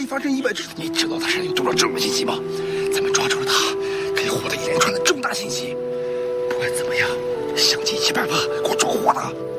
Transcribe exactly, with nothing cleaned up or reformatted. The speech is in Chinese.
一发生意外之后，你知道他身上有多少重要信息吗？咱们抓住了他，可以获得一连串的重大信息。不管怎么样，想尽一切办法给我抓获他。